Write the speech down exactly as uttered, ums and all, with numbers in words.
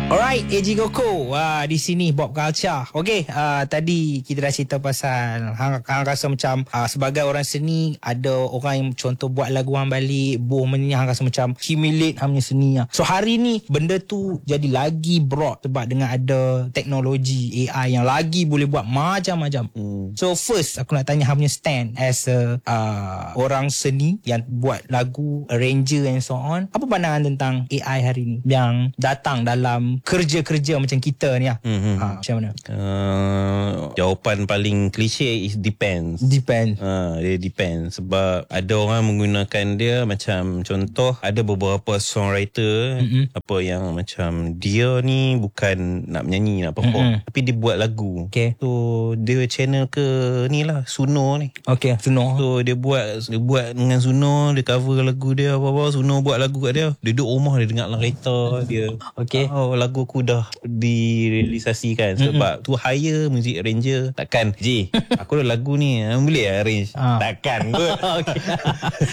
Alright, A G Koko. Wah, di sini Bob Culture. Okey, uh, tadi kita dah cerita pasal hang, hang rasa macam uh, sebagai orang seni ada orang yang contoh buat lagu hang balik, boh menyanyi, hang rasa macam humiliate hang punya seni lah. So hari ni benda tu jadi lagi broad sebab dengan ada teknologi A I yang lagi boleh buat macam-macam. Hmm. So first aku nak tanya hang punya stand as a uh, orang seni yang buat lagu, arranger and so on. Apa pandangan tentang A I hari ni yang datang dalam kerja-kerja macam kita ni lah. Mm-hmm. Ha, macam mana? Uh, jawapan paling klise is depends. Depends. Uh, dia depends. Sebab ada orang menggunakan dia macam contoh, ada beberapa songwriter mm-hmm. apa yang macam dia ni bukan nak menyanyi, nak perform, mm-hmm. tapi dia buat lagu. Okay. So dia channel ke ni lah, Suno ni. Okay, Suno. So dia buat dia buat dengan Suno, dia cover lagu dia apa-apa, Suno buat lagu kat dia. Dia duduk rumah, dia dengar dalam kereta dia. Okay. Oh, lagu aku dah direalisasikan. Sebab mm-hmm. tu hire music arranger. Takkan J, aku ada lagu ni, boleh arrange? Ah. Takkan kot. Okay.